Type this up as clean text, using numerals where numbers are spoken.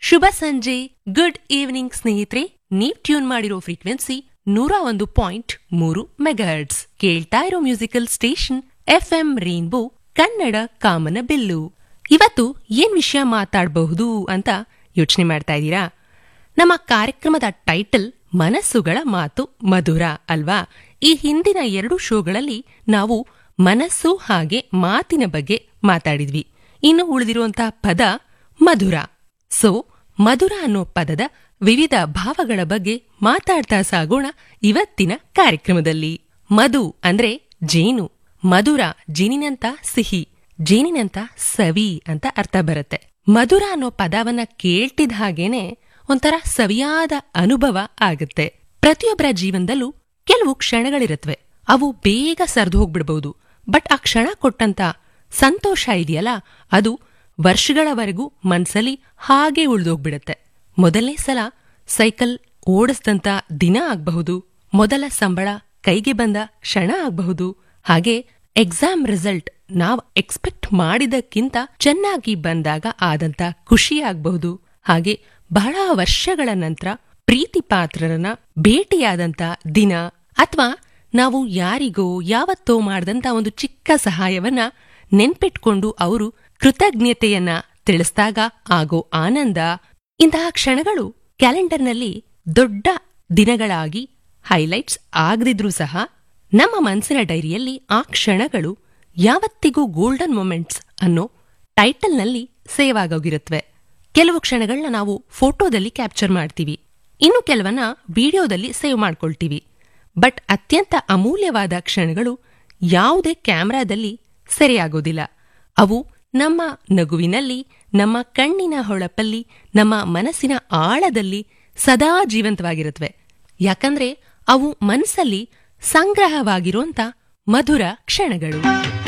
ಶುಭ ಸಂಜೆ, good evening ಸ್ನೇಹಿತರೆ. ನೀವ್ ಟ್ಯೂನ್ ಮಾಡಿರೋ ಫ್ರೀಕ್ವೆನ್ಸಿ 101.3 ಮೆಗಾಹರ್ಟ್ಸ್. ಕೇಳ್ತಾ ಇರೋ musical station FM rainbow Kannada ಕಾಮನ ಬಿಲ್ಲು. ಇವತ್ತು ಏನ್ ವಿಷಯ ಮಾತಾಡಬಹುದು ಅಂತ ಯೋಚನೆ ಮಾಡ್ತಾ ಇದ್ದೀರಾ? ನಮ್ಮ ಕಾರ್ಯಕ್ರಮದ ಟೈಟಲ್ ಮನಸ್ಸುಗಳ ಮಾತು ಮಧುರ ಅಲ್ವಾ? ಈ ಹಿಂದಿನ 2 ಶೋಗಳಲ್ಲಿ ನಾವು ಮನಸ್ಸು ಹಾಗೆ ಮಾತಿನ ಬಗ್ಗೆ ಮಾತಾಡಿದ್ವಿ. ಇನ್ನು ಉಳಿದಿರುವಂತಹ ಪದ ಮಧುರ. ಸೊ ಮಧುರ ಅನ್ನೋ ಪದದ ವಿವಿಧ ಭಾವಗಳ ಬಗ್ಗೆ ಮಾತಾಡ್ತಾ ಸಾಗೋಣ ಇವತ್ತಿನ ಕಾರ್ಯಕ್ರಮದಲ್ಲಿ. ಮಧು ಅಂದ್ರೆ ಜೇನು, ಮಧುರ ಜೇನಿನಂತ ಸಿಹಿ, ಜೇನಿನಂತ ಸವಿ ಅಂತ ಅರ್ಥ ಬರುತ್ತೆ. ಮಧುರ ಅನ್ನೋ ಪದವನ್ನ ಕೇಳ್ತಿದ್ದ ಹಾಗೇನೆ ಒಂಥರ ಸವಿಯಾದ ಅನುಭವ ಆಗುತ್ತೆ. ಪ್ರತಿಯೊಬ್ಬರ ಜೀವನದಲ್ಲೂ ಕೆಲವು ಕ್ಷಣಗಳಿರುತ್ತವೆ, ಅವು ಬೇಗ ಸರಿದು ಹೋಗ್ಬಿಡ್ಬಹುದು. ಬಟ್ ಆ ಕ್ಷಣ ಕೊಟ್ಟಂತ ಸಂತೋಷ ಇದೆಯಲ್ಲ, ಅದು ವರ್ಷಗಳವರೆಗೂ ಮನ್ಸಲ್ಲಿ ಹಾಗೆ ಉಳಿದೋಗ್ಬಿಡತ್ತೆ. ಮೊದಲನೇ ಸಲ ಸೈಕಲ್ ಓಡಿಸಿದಂತ ದಿನ ಆಗ್ಬಹುದು, ಮೊದಲ ಸಂಬಳ ಕೈಗೆ ಬಂದ ಕ್ಷಣ ಆಗ್ಬಹುದು, ಹಾಗೆ ಎಕ್ಸಾಮ್ ರಿಸಲ್ಟ್ ನಾವ್ ಎಕ್ಸ್ಪೆಕ್ಟ್ ಮಾಡಿದಕ್ಕಿಂತ ಚೆನ್ನಾಗಿ ಬಂದಾಗ ಆದಂತ ಖುಷಿ ಆಗ್ಬಹುದು, ಹಾಗೆ ಬಹಳ ವರ್ಷಗಳ ನಂತರ ಪ್ರೀತಿ ಪಾತ್ರರನ್ನ ಭೇಟಿಯಾದಂತ ದಿನ, ಅಥವಾ ನಾವು ಯಾರಿಗೋ ಯಾವತ್ತೋ ಮಾಡಿದಂತ ಒಂದು ಚಿಕ್ಕ ಸಹಾಯವನ್ನ ನೆನ್ಪಿಟ್ಕೊಂಡು ಅವರು ಕೃತಜ್ಞತೆಯನ್ನ ತಿಳಿಸಿದಾಗ ಆಗೋ ಆನಂದ. ಇಂತಹ ಕ್ಷಣಗಳು ಕ್ಯಾಲೆಂಡರ್ನಲ್ಲಿ ದೊಡ್ಡ ದಿನಗಳಾಗಿ ಹೈಲೈಟ್ಸ್ ಆಗದಿದ್ರೂ ಸಹ ನಮ್ಮ ಮನಸ್ಸಿನ ಡೈರಿಯಲ್ಲಿ ಆ ಕ್ಷಣಗಳು ಯಾವತ್ತಿಗೂ ಗೋಲ್ಡನ್ ಮೊಮೆಂಟ್ಸ್ ಅನ್ನೋ ಟೈಟಲ್ನಲ್ಲಿ ಸೇವ್ ಆಗೋಗಿರುತ್ತವೆ. ಕೆಲವು ಕ್ಷಣಗಳನ್ನ ನಾವು ಫೋಟೋದಲ್ಲಿ ಕ್ಯಾಪ್ಚರ್ ಮಾಡ್ತೀವಿ, ಇನ್ನು ಕೆಲವನ್ನ ವಿಡಿಯೋದಲ್ಲಿ ಸೇವ್ ಮಾಡ್ಕೊಳ್ತೀವಿ. ಬಟ್ ಅತ್ಯಂತ ಅಮೂಲ್ಯವಾದ ಕ್ಷಣಗಳು ಯಾವುದೇ ಕ್ಯಾಮ್ರಾದಲ್ಲಿ ಸೆರೆಯಾಗೋದಿಲ್ಲ. ಅವು ನಮ್ಮ ನಗುವಿನಲ್ಲಿ, ನಮ್ಮ ಕಣ್ಣಿನ ಹೊಳಪಲ್ಲಿ, ನಮ್ಮ ಮನಸ್ಸಿನ ಆಳದಲ್ಲಿ ಸದಾ ಜೀವಂತವಾಗಿರುತ್ತವೆ. ಯಾಕಂದ್ರೆ ಅವು ಮನಸ್ಸಲ್ಲಿ ಸಂಗ್ರಹವಾಗಿರುವಂತ ಮಧುರ ಕ್ಷಣಗಳು.